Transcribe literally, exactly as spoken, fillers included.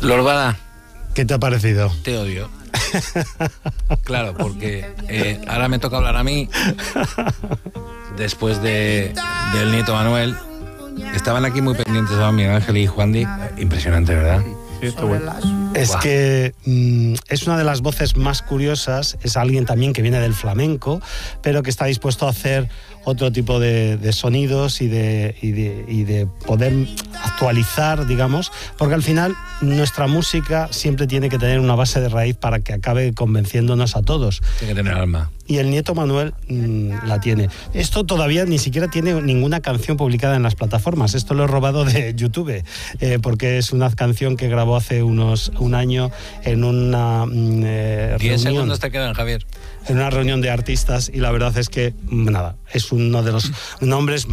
Lorbada, ¿qué te ha parecido? te odio. Claro, porque eh, ahora me toca hablar a mí después de del nieto Manuel. Estaban aquí muy pendientes a Miguel Ángel y Juan Di. Impresionante, ¿verdad? Sí, está bueno. Es Buah. que mm, es una de las voces más curiosas. Es alguien también que viene del flamenco, pero que está dispuesto a hacer otro tipo de, de sonidos y de, y, de, y de poder actualizar, digamos, porque al final nuestra música siempre tiene que tener una base de raíz para que acabe convenciéndonos a todos. Tiene que tener alma. Y el nieto Manuel mmm, la tiene. Esto todavía ni siquiera tiene ninguna canción publicada en las plataformas. Esto lo he robado de YouTube, eh, porque es una canción que grabó hace unos un año en una eh, Diez reunión. segundos te quedan, Javier. En una reunión de artistas, y la verdad es que, nada, es uno de los nombres